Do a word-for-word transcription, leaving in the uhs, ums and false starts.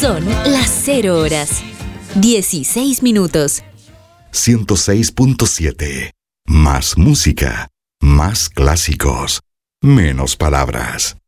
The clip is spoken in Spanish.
Son las cero horas, dieciséis minutos. ciento seis punto siete. Más música, más clásicos, menos palabras.